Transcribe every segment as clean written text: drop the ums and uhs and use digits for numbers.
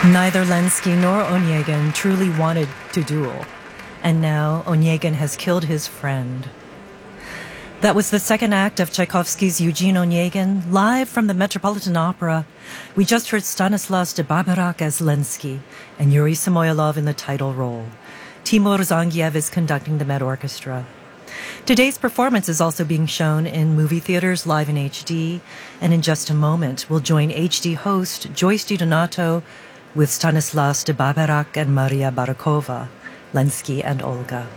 Neither Lenski nor Onegin truly wanted to duel, and now Onegin has killed his friend. That was the second act of Tchaikovsky's Eugene Onegin, live from the Metropolitan Opera. We just heard Stanislas de Barbarac as Lenski and Yuri Samoylov in the title role. Timur Zangiev is conducting the Met Orchestra. Today's performance is also being shown in movie theaters live in HD, and in just a moment we'll join HD host Joyce DiDonato with Stanislas de Barbarac and Maria Barakova, Lenski and Olga.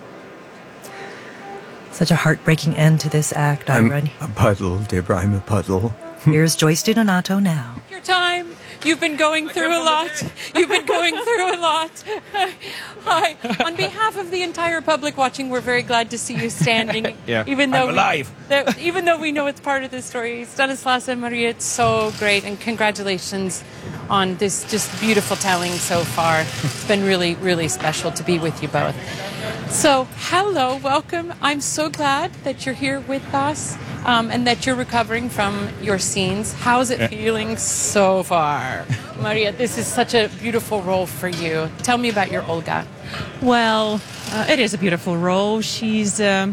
Such a heartbreaking end to this act, I'm Ira. a puddle, Deborah, I'm a puddle. Here's Joyce DiDonato now. Your time. You've been going through a lot. You've been going through a lot. Hi. On behalf of the entire public watching, we're very glad to see you standing. Yeah, even though I'm alive. Even though we know it's part of the story. Stanislas and Maria, it's so great. And congratulations on this just beautiful telling so far. It's been really, really special to be with you both. So, hello, welcome. I'm so glad that you're here with us. And that you're recovering from your scenes. How's it feeling so far? Maria, this is such a beautiful role for you. Tell me about your Olga. Well, it is a beautiful role. She's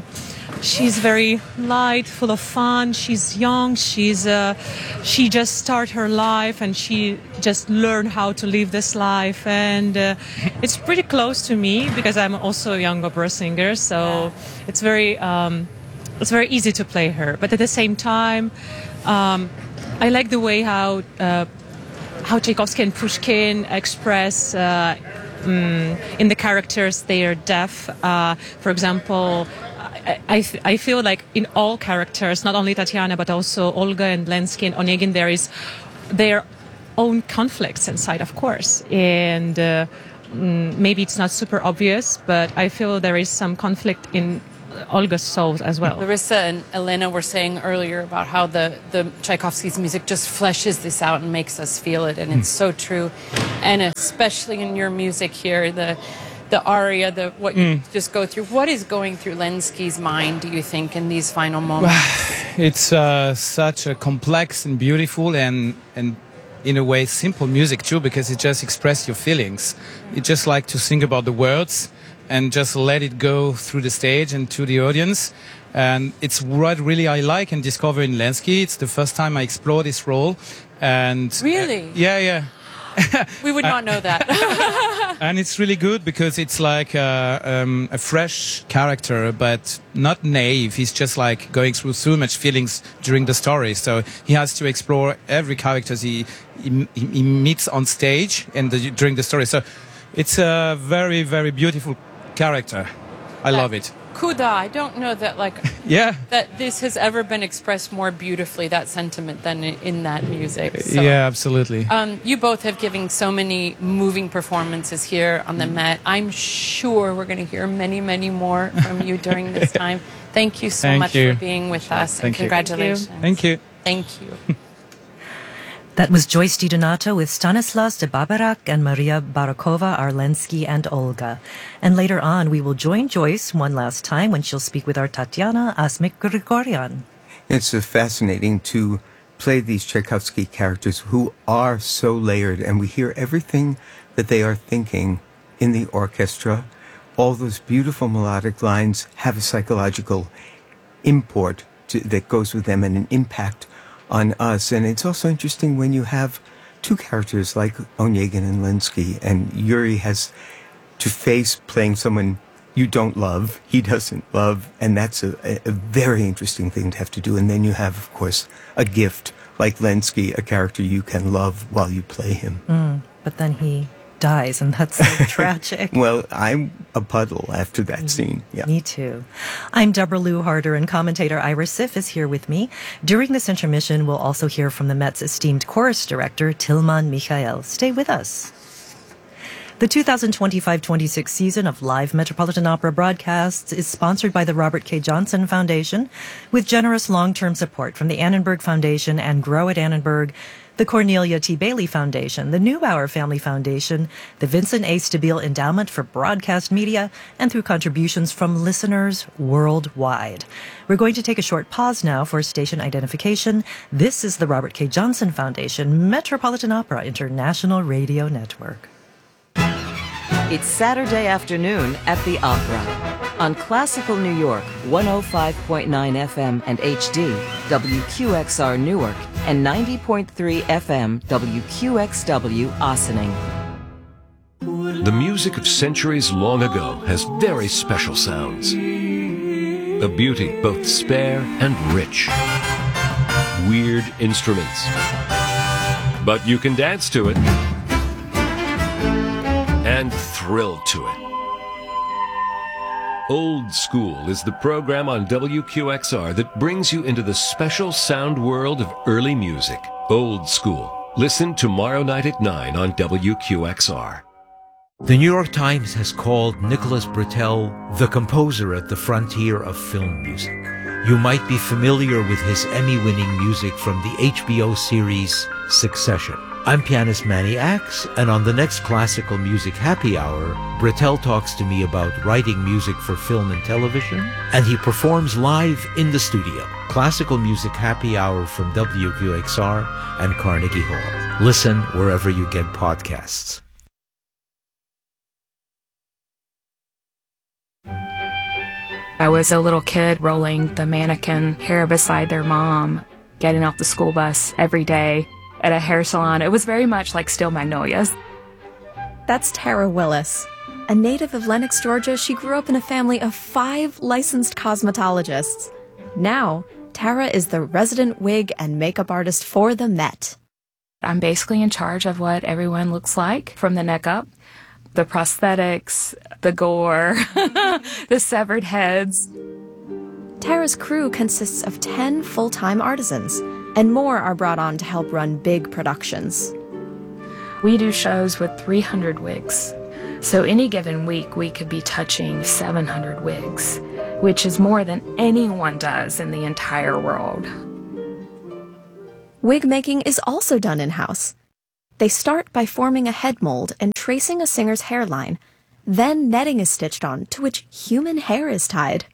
very light, full of fun. She's young. She just started her life and she just learned how to live this life. And it's pretty close to me because I'm also a young opera singer. So it's very easy to play her, but at the same time, I like the way how Tchaikovsky and Pushkin express in the characters their death. For example, I feel like in all characters, not only Tatiana but also Olga and Lenski and Onegin, there is their own conflicts inside, of course, and maybe it's not super obvious, but I feel there is some conflict in Olga's soul as well. Larissa and Elena were saying earlier about how the Tchaikovsky's music just fleshes this out and makes us feel it, and it's so true. And especially in your music here, the aria, what you just go through. What is going through Lenski's mind, do you think, in these final moments? It's such a complex and beautiful and in a way simple music too, because it just expresses your feelings. You just like to think about the words and just let it go through the stage and to the audience. And it's what really I like and discover in Lenski. It's the first time I explore this role. And really? Yeah. We would not know that. And it's really good because it's like a fresh character, but not naive. He's just like going through so much feelings during the story. So he has to explore every character he meets on stage and during the story. So it's a very, very beautiful character. I love it. Kuda, I don't know that that this has ever been expressed more beautifully, that sentiment, than in that music. So, yeah, absolutely. You both have given so many moving performances here on the Met. I'm sure we're going to hear many, many more from you during this time. Thank you so much for being with us. Thank you. Congratulations. Thank you. Thank you. That was Joyce DiDonato with Stanislas de Barbarac and Maria Barakova, our Lenski and Olga. And later on, we will join Joyce one last time when she'll speak with our Tatiana Asmik-Grigoryan. It's fascinating to play these Tchaikovsky characters who are so layered, and we hear everything that they are thinking in the orchestra. All those beautiful melodic lines have a psychological import that goes with them and an impact on us. And it's also interesting when you have two characters like Onegin and Lenski, and Yuri has to face playing someone you don't love, he doesn't love, and that's a very interesting thing to have to do. And then you have, of course, a gift like Lenski, a character you can love while you play him. But then he dies, and that's so tragic. Well, I'm a puddle after that scene. Yeah. Me too. I'm Deborah Lou Harder, and commentator Ira Sif is here with me. During this intermission, we'll also hear from the Met's esteemed chorus director, Tilman Michael. Stay with us. The 2025-26 season of live Metropolitan Opera broadcasts is sponsored by the Robert K. Johnson Foundation, with generous long-term support from the Annenberg Foundation and Grow at Annenberg. the Cornelia T. Bailey Foundation, the Neubauer Family Foundation, the Vincent A. Stabile Endowment for Broadcast Media, and through contributions from listeners worldwide. We're going to take a short pause now for station identification. This is the Robert K. Johnson Foundation, Metropolitan Opera International Radio Network. It's Saturday afternoon at the Opera. On Classical New York, 105.9 FM and HD, WQXR Newark, and 90.3 FM, WQXW Ossining. The music of centuries long ago has very special sounds. A beauty both spare and rich. Weird instruments. But you can dance to it. And thrill to it. Old School is the program on WQXR that brings you into the special sound world of early music. Old School. Listen tomorrow night at 9 on WQXR. The New York Times has called Nicholas Britell the composer at the frontier of film music. You might be familiar with his Emmy-winning music from the HBO series Succession. I'm pianist Manny Axe, and on the next Classical Music Happy Hour, Britell talks to me about writing music for film and television, and he performs live in the studio. Classical Music Happy Hour from WQXR and Carnegie Hall. Listen wherever you get podcasts. I was a little kid rolling the mannequin hair beside their mom, getting off the school bus every day at a hair salon. It was very much like Steel Magnolias. That's Tara Willis. A native of Lenox, Georgia, she grew up in a family of 5 licensed cosmetologists. Now, Tara is the resident wig and makeup artist for the Met. I'm basically in charge of what everyone looks like from the neck up. The prosthetics, the gore, the severed heads. Tara's crew consists of 10 full-time artisans, and more are brought on to help run big productions. We do shows with 300 wigs. So any given week, we could be touching 700 wigs, which is more than anyone does in the entire world. Wig making is also done in-house. They start by forming a head mold and tracing a singer's hairline. Then netting is stitched on, to which human hair is tied.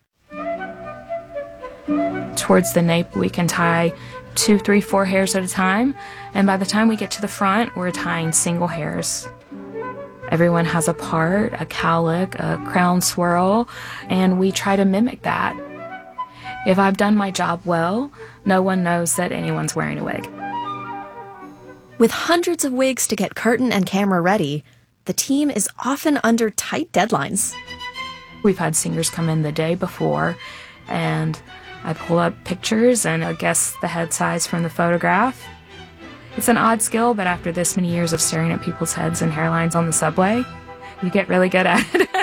Towards the nape, we can tie 2, 3, 4 hairs at a time, and by the time we get to the front, we're tying single hairs. Everyone has a part, a cowlick, a crown swirl, and we try to mimic that. If I've done my job well, no one knows that anyone's wearing a wig. With hundreds of wigs to get curtain and camera ready, the team is often under tight deadlines. We've had singers come in the day before, and I pull up pictures and I guess the head size from the photograph. It's an odd skill, but after this many years of staring at people's heads and hairlines on the subway, you get really good at it.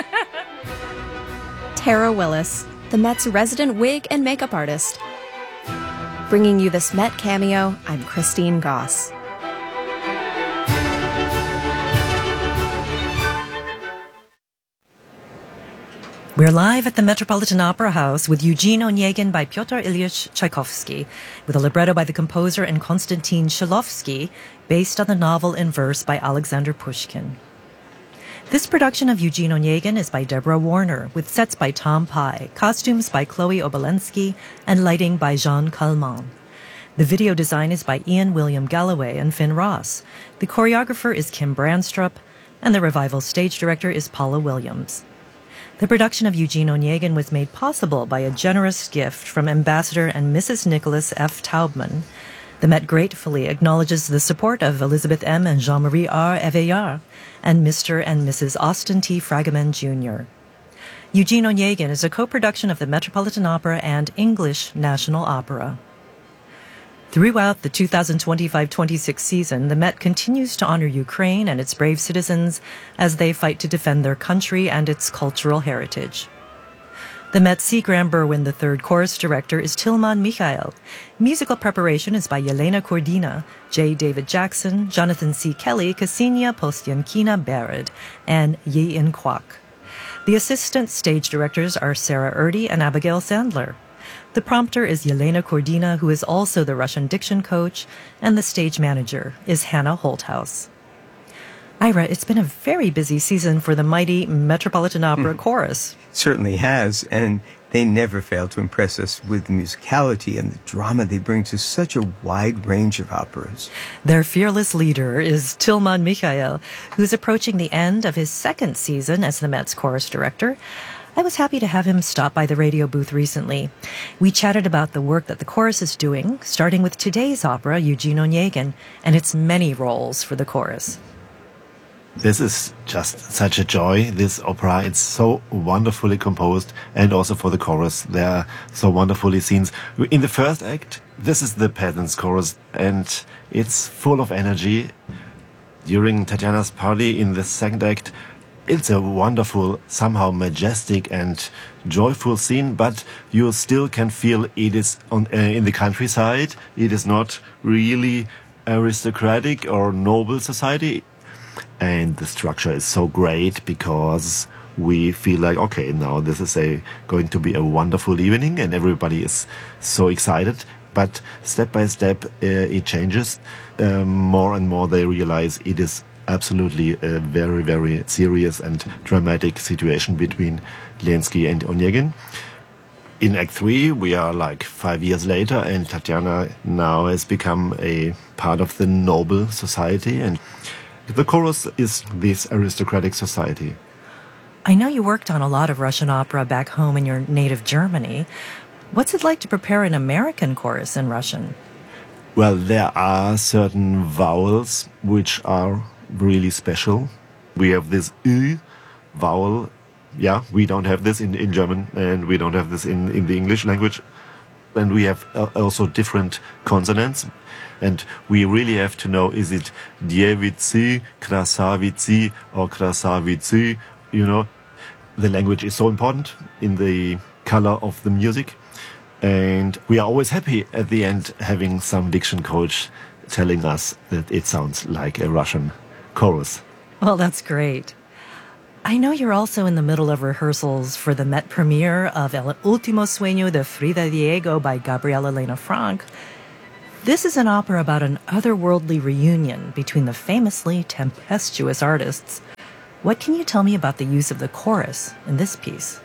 Tara Willis, the Met's resident wig and makeup artist. Bringing you this Met cameo, I'm Christine Goss. We're live at the Metropolitan Opera House with Eugene Onegin by Pyotr Ilyich Tchaikovsky, with a libretto by the composer and Konstantin Shilovsky, based on the novel in verse by Alexander Pushkin. This production of Eugene Onegin is by Deborah Warner, with sets by Tom Pye, costumes by Chloe Obolensky, and lighting by Jean Calment. The video design is by Ian William Galloway and Finn Ross. The choreographer is Kim Brandstrup, and the revival stage director is Paula Williams. The production of Eugene Onegin was made possible by a generous gift from Ambassador and Mrs. Nicholas F. Taubman. The Met gratefully acknowledges the support of Elizabeth M. and Jean-Marie R. Eveillard and Mr. and Mrs. Austin T. Fragaman, Jr. Eugene Onegin is a co-production of the Metropolitan Opera and English National Opera. Throughout the 2025-26 season, the Met continues to honor Ukraine and its brave citizens as they fight to defend their country and its cultural heritage. The Met C. Graham Berwin III chorus director is Tilman Mikhail. Musical preparation is by Yelena Kordina, J. David Jackson, Jonathan C. Kelly, Ksenia Postyankina Barrett, and Yi-In Kwok. The assistant stage directors are Sarah Erdy and Abigail Sandler. The prompter is Yelena Kordina, who is also the Russian diction coach, and the stage manager is Hannah Holthaus. Ira, it's been a very busy season for the mighty Metropolitan Opera Chorus. Certainly has, and they never fail to impress us with the musicality and the drama they bring to such a wide range of operas. Their fearless leader is Tilman Michael, who's approaching the end of his second season as the Met's chorus director. I was happy to have him stop by the radio booth recently. We chatted about the work that the chorus is doing, starting with today's opera, Eugene Onegin, and its many roles for the chorus. This is just such a joy, this opera. It's so wonderfully composed, and also for the chorus. There are so wonderfully scenes. In the first act, this is the peasants' chorus, and it's full of energy. During Tatiana's party in the second act, it's a wonderful, somehow majestic and joyful scene, but you still can feel it is in the countryside. It is not really aristocratic or noble society. And the structure is so great because we feel like, okay, now this is going to be a wonderful evening and everybody is so excited. But step by step, it changes. More and more they realize it is absolutely a very, very serious and dramatic situation between Lenski and Onegin. In Act 3, we are like 5 years later, and Tatiana now has become a part of the noble society, and the chorus is this aristocratic society. I know you worked on a lot of Russian opera back home in your native Germany. What's it like to prepare an American chorus in Russian? Well, there are certain vowels which are really special. We have this Ü vowel. Yeah, we don't have this in German, and we don't have this in the English language. And we have also different consonants. And we really have to know, is it Dievici, Krasavici, or Krasavici? You know, the language is so important in the color of the music. And we are always happy at the end having some diction coach telling us that it sounds like a Russian chorus. Well, that's great. I know you're also in the middle of rehearsals for the Met premiere of El Último Sueño de Frida Diego by Gabriela Lena Frank. This is an opera about an otherworldly reunion between the famously tempestuous artists. What can you tell me about the use of the chorus in this piece?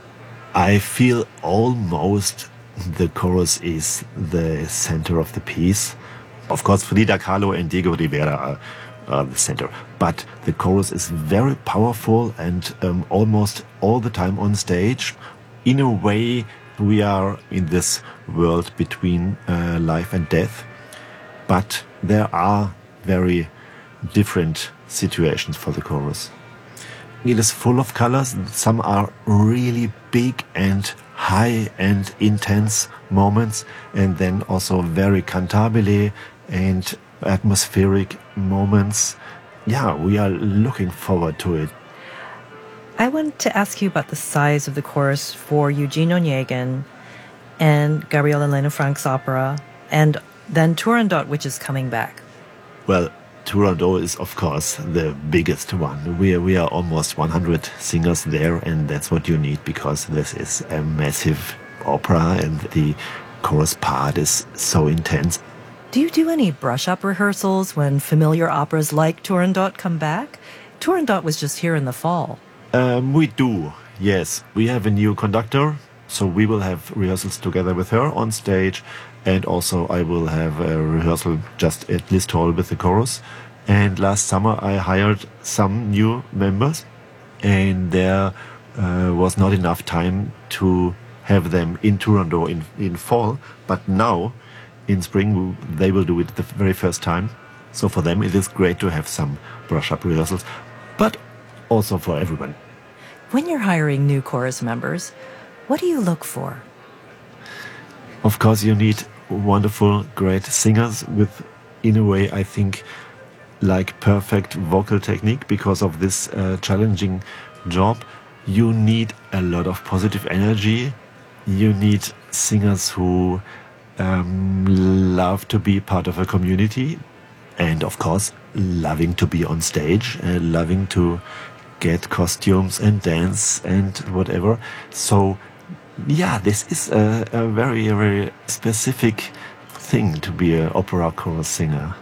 I feel almost the chorus is the center of the piece. Of course, Frida Kahlo and Diego Rivera are the center. But the chorus is very powerful and almost all the time on stage. In a way, we are in this world between life and death. But there are very different situations for the chorus. It is full of colors. Some are really big and high and intense moments, and then also very cantabile and atmospheric moments. Yeah, we are looking forward to it. I want to ask you about the size of the chorus for Eugene Onegin and Gabriela Lena Frank's opera, and then Turandot, which is coming back. Well, Turandot is, of course, the biggest one. We are almost 100 singers there, and that's what you need because this is a massive opera and the chorus part is so intense. Do you do any brush-up rehearsals when familiar operas like Turandot come back? Turandot was just here in the fall. We do, yes. We have a new conductor, so we will have rehearsals together with her on stage, and also I will have a rehearsal just at Liszt Hall with the chorus. And last summer I hired some new members, and there was not enough time to have them in Turandot in fall, but now in spring they will do it the very first time. So for them it is great to have some brush-up rehearsals, but also for everyone. When you're hiring new chorus members, what do you look for? Of course, you need wonderful, great singers with, in a way, I think, like perfect vocal technique because of this challenging job. You need a lot of positive energy. You need singers who love to be part of a community and, of course, loving to be on stage and loving to get costumes and dance and whatever. So yeah, this is a very, very specific thing to be an opera chorus singer.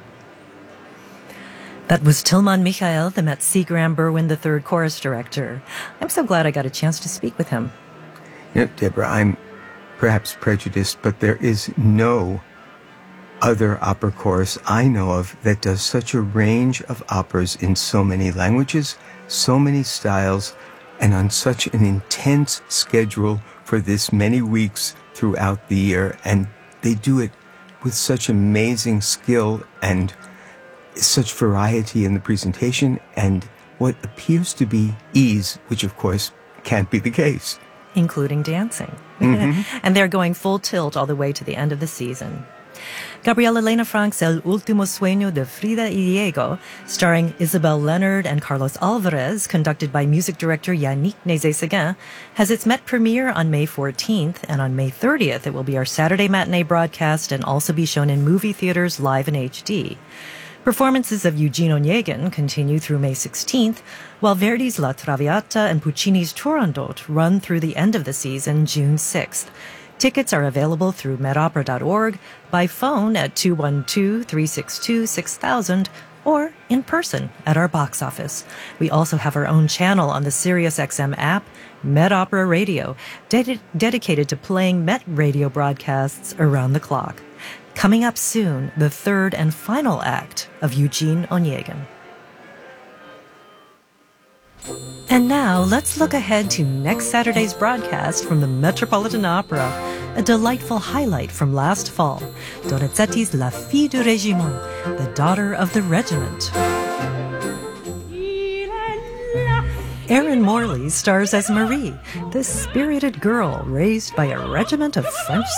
That was Tilman Michael, the Met Seagram Berwin III chorus director. I'm so glad I got a chance to speak with him. You know, Deborah, I'm perhaps prejudiced, but there is no other opera chorus I know of that does such a range of operas in so many languages, so many styles, and on such an intense schedule for this many weeks throughout the year. And they do it with such amazing skill and such variety in the presentation and what appears to be ease, which of course can't be the case. Including dancing. Mm-hmm. And they're going full tilt all the way to the end of the season. Gabriela Elena Frank's El Último Sueño de Frida y Diego, starring Isabel Leonard and Carlos Alvarez, conducted by music director Yannick Nézet-Séguin, has its Met premiere on May 14th, and on May 30th it will be our Saturday matinee broadcast and also be shown in movie theaters live in HD. Performances of Eugene Onegin continue through May 16th, while Verdi's La Traviata and Puccini's Turandot run through the end of the season, June 6th. Tickets are available through metopera.org, by phone at 212-362-6000, or in person at our box office. We also have our own channel on the SiriusXM app, Met Opera Radio, dedicated to playing Met radio broadcasts around the clock. Coming up soon, the third and final act of Eugene Onegin. And now, let's look ahead to next Saturday's broadcast from the Metropolitan Opera, a delightful highlight from last fall, Donizetti's La Fille du Régiment, the Daughter of the Regiment. Erin Morley stars as Marie, the spirited girl raised by a regiment of French